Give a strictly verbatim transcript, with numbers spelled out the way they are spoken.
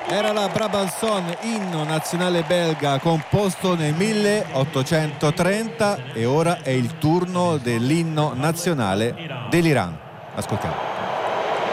Era la Brabanson, inno nazionale belga composto nel milleottocentotrenta, e ora è il turno dell'inno nazionale dell'Iran. Ascoltiamo.